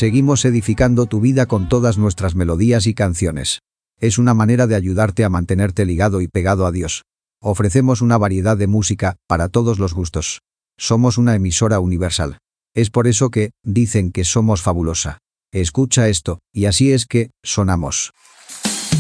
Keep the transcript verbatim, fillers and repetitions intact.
Seguimos edificando tu vida con todas nuestras melodías y canciones. Es una manera de ayudarte a mantenerte ligado y pegado a Dios. Ofrecemos una variedad de música para todos los gustos. Somos una emisora universal. Es por eso que dicen que somos fabulosa. Escucha esto, y así es que sonamos.